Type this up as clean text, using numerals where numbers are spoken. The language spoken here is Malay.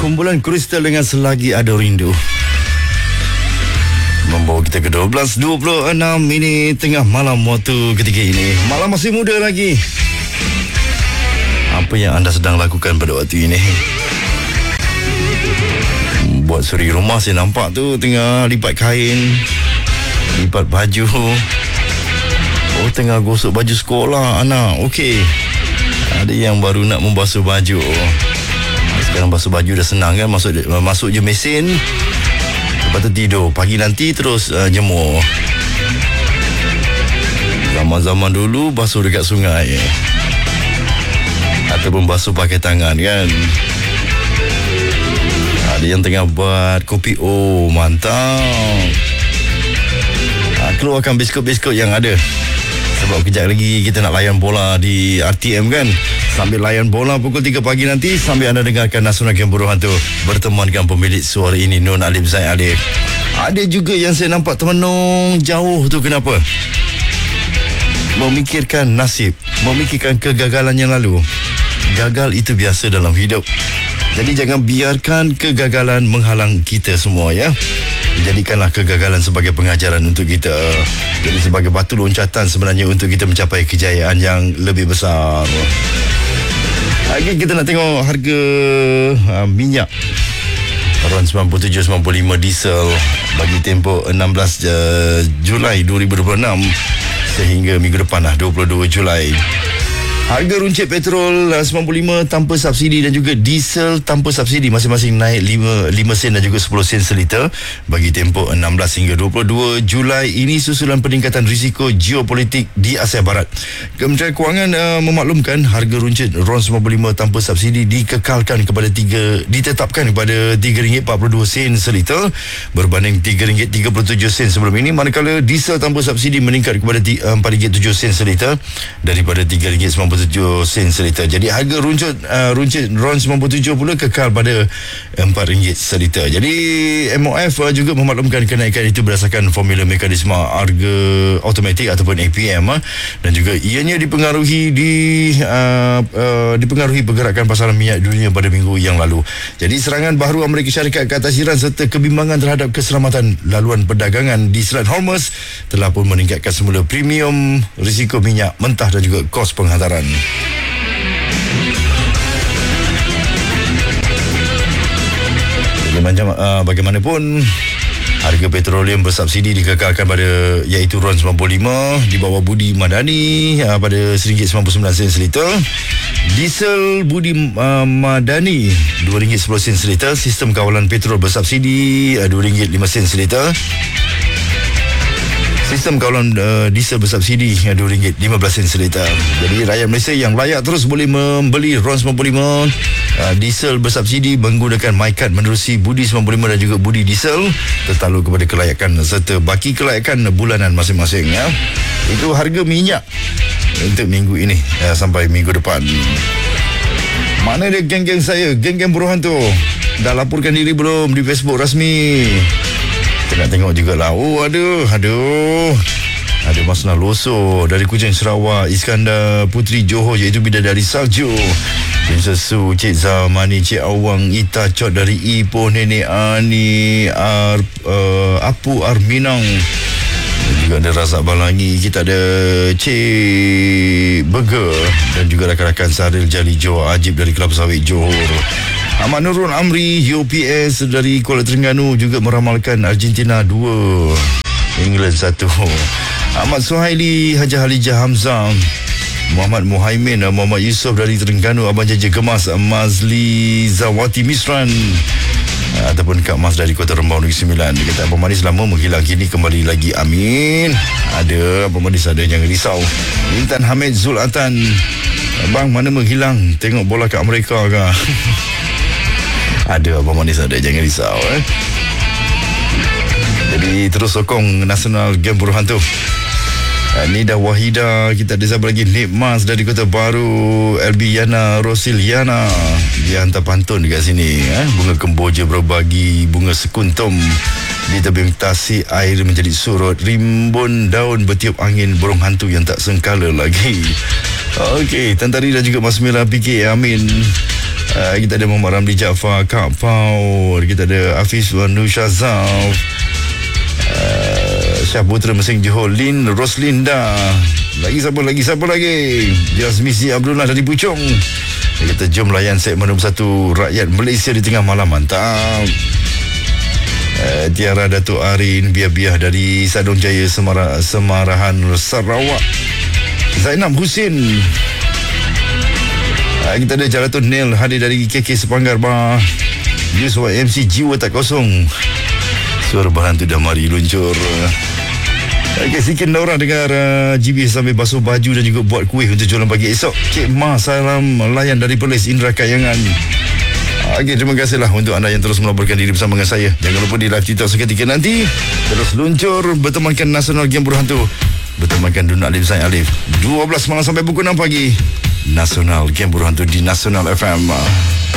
Kumpulan Kristal dengan Selagi Ada Rindu membawa kita ke 12.26 ini tengah malam waktu ketiga ini. Malam masih muda lagi. Apa yang anda sedang lakukan pada waktu ini? Buat suri rumah saya nampak tu tengah lipat kain, lipat baju. Oh, tengah gosok baju sekolah anak. Okey. Ada yang baru nak membasuh baju. Sekarang basuh baju dah senang kan, masuk je mesin, lepas tu tidur. Pagi nanti terus jemur. Zaman-zaman dulu basuh dekat sungai ataupun basuh pakai tangan kan. Ada yang tengah buat kopi. Oh, mantap. Keluarkan biskut-biskut yang ada. Sebab kejap lagi kita nak layan bola di RTM kan. Sambil layan bola pukul 3 pagi nanti, sambil anda dengarkan Nasional Game Buruh Hantu berteman dengan pemilik suara ini, Nun Alif Zaid Alif. Ada juga yang saya nampak termenung jauh tu, kenapa? Memikirkan nasib, memikirkan kegagalan yang lalu. Gagal itu biasa dalam hidup. Jadi jangan biarkan kegagalan menghalang kita semua ya. Jadikanlah kegagalan sebagai pengajaran untuk kita. Jadi sebagai batu loncatan sebenarnya untuk kita mencapai kejayaan yang lebih besar. Lagi kita nak tengok harga minyak Ron 97.95 diesel bagi tempoh 16 Julai 2026 sehingga minggu depan 22 Julai. Harga runcit petrol 95 tanpa subsidi dan juga diesel tanpa subsidi masing-masing naik 5 sen dan juga 10 sen seliter bagi tempoh 16 hingga 22 Julai. Ini susulan peningkatan risiko geopolitik di Asia Barat. Kementerian Kewangan memaklumkan harga runcit RON 95 tanpa subsidi ditetapkan kepada RM3.42 seliter berbanding RM3.37 sebelum ini, manakala diesel tanpa subsidi meningkat kepada RM4.07 seliter daripada RM3.97 seliter. Jadi harga runcit RON 97 pula kekal pada RM4 seliter. Jadi MOF juga memaklumkan kenaikan itu berdasarkan formula mekanisme harga automatik ataupun APM dan juga ianya dipengaruhi pergerakan pasaran minyak dunia pada minggu yang lalu. Jadi serangan baharu Amerika Syarikat ke atas Iran serta kebimbangan terhadap keselamatan laluan perdagangan di Selat Hormuz telah pun meningkatkan semula premium risiko minyak mentah dan juga kos penghantaran. Bagaimanapun harga petroleum bersubsidi dikekalkan pada iaitu RON 95 di bawah Budi Madani pada RM1.99 seliter. Diesel Budi Madani RM2.10 seliter. Sistem kawalan petrol bersubsidi RM2.05 seliter. Sistem kawalan diesel bersubsidi RM2.15 seliter. Jadi rakyat Malaysia yang layak terus boleh membeli RON 95 diesel bersubsidi menggunakan MyCard menerusi Budi 95 dan juga Budi Diesel tertakluk kepada kelayakan serta baki kelayakan bulanan masing-masing ya. Itu harga minyak untuk minggu ini sampai minggu depan. Mana dia geng-geng saya, geng-geng Buruh Hantu? Dah laporkan diri belum di Facebook rasmi? Kita nak tengok jugalah. Oh, aduh. Ada Masna Loso dari Kuching Sarawak, Iskandar Putri Johor iaitu Bidadari Salju, Princess Su, Cik Zamani, Cik Awang, Ita Cot dari Ipoh, Nenek Ani, Apu Arminang. Dan juga ada Razak Balangi. Kita ada Cik Burger dan juga rakan-rakan Saril Jali Johor, Ajib dari Kelapa Sawit Johor. Ahmad Nurul Amri UPS dari Kuala Terengganu juga meramalkan Argentina 2 England 1. Ahmad Suhaili, Haji Halijah Hamzah, Muhammad Muhaimin, Muhammad Yusof dari Terengganu, Abang Jaja Gemas, Mazli Zawati Misran ataupun Kak Mas dari Kota Rembau Negeri Sembilan. Dia kata Abang Manis lama menghilang, kini kembali lagi, amin. Ada Abang Manis, ada, jangan risau. Intan Hamid Zulatan, Abang mana menghilang, tengok bola kat Amerika ke? Ada Abang Manis, ada, jangan risau Jadi terus sokong Nasional Game Buruh Hantu. Nida Wahida, kita ada siapa lagi? Nik Mas dari Kota Baru, LB Yana Rosiliana, dia hantar pantun dekat sini bunga kemboja berbagi, bunga sekuntum di tebing tasik air menjadi surut, rimbun daun bertiup angin, burung hantu yang tak sengkala lagi. Okey, Tan Tari dan juga Mas Mira PK, amin. Kita ada Muhammad Ramli Jaafar, Kak Pau, kita ada Hafiz Nushazaf, Syah Putra Mesing Johor, Lin Roslinda. Lagi siapa lagi? Jasmisi Abdullah dari Puchong. Kita jom layan segmen nombor 1 Rakyat Malaysia di Tengah Malam. Mantap. Tiara Datuk Arin Biah-Biah dari Sadong Jaya, Semarahan Sarawak. Zainab Husin. Kita ada Jaratun Nel hadir dari KK Sepanggar Bar. Yusuf MC Jiwa Tak Kosong. Suara berhantu dah mari luncur. Okey, sikit orang dengar GB sambil basuh baju dan juga buat kuih untuk jualan pagi esok. Cik Ma, salam layan dari Perlis Indra Kayangan. Okey, terima kasihlah untuk anda yang terus melaporkan diri bersama dengan saya. Jangan lupa di live TikTok seketika nanti. Terus luncur bertemankan Nasional Game Berhantu. Bertemankan Dun Alif Zain Alif. 12 malam sampai pukul 6 pagi. Nasional Game Berhantu di Nasional FM.